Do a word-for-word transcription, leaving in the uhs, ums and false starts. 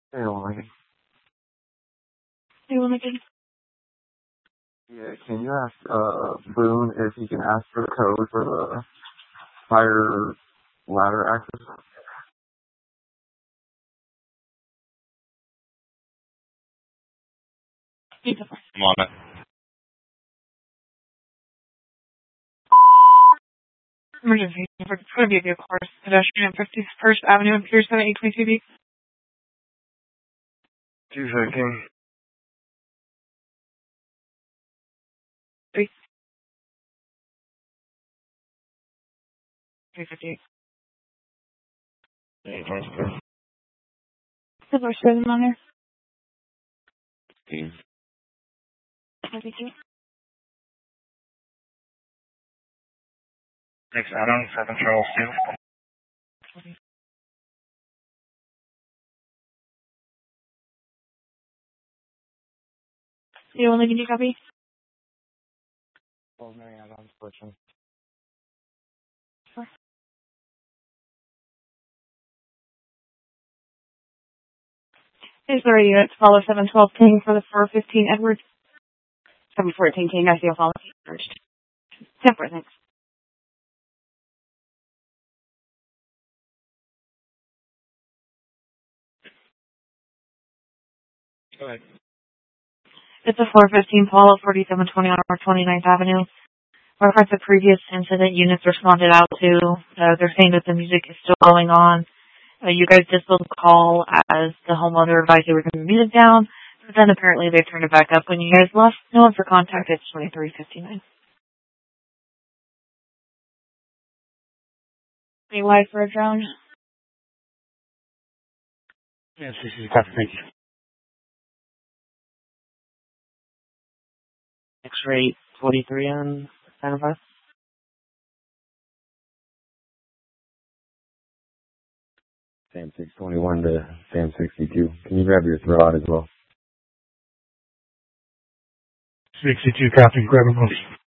Hey, Lonnie. Hey, Lincoln. Yeah, can you ask uh Boone if he can ask for the code for the fire ladder access? I'm on it. Emergency for Columbia Vehicle Course, pedestrian at fifty-first Avenue and Pearson at eight twenty-two B. Two seconds. three fifty-eight. Hey, Master. Is there seven on there? Team. Twenty-two. Six Adam, seven Charles two. Do you want to give you a copy? Oh, man, I'm switching. Sure. Is there a unit to follow seven twelve King for the four fifteen Edwards? seven fourteen King, I see a follow first. ten four, thanks. Go ahead. It's a four fifteen follow, forty-seven twenty on twenty-ninth Avenue. Reference a previous incident units responded out to. Uh, they're saying that the music is still going on. Uh, you guys dispelled the call as the homeowner advised they were going to the music down, but then apparently they turned it back up when you guys left. No one for contact. It's twenty-three fifty-nine. Any life for a drone? Yes, this is Doctor Thank you. X-ray forty-three on Santa Fe. Sam six twenty-one to Sam sixty-two. Can you grab your throw out as well? sixty-two, Captain, grab a motion.